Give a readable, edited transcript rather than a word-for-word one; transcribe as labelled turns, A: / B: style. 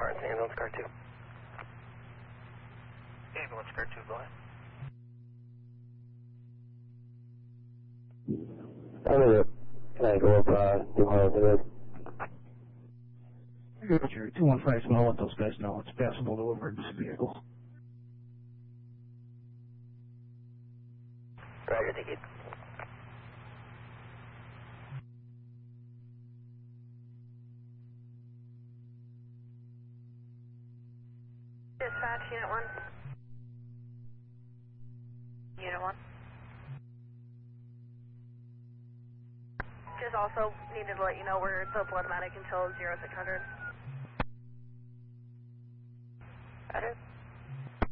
A: car. It's an ambulance car 2.
B: Ambulance car 2, go ahead.
A: I'm in it. Can I go up, New Harlem today?
C: Roger, 215 Small, let those guys know it's passable to emergency vehicles.
A: Roger, thank you.
D: Dispatch, Unit 1. Unit 1. Just also needed to let you know we're the blood medic until 0600.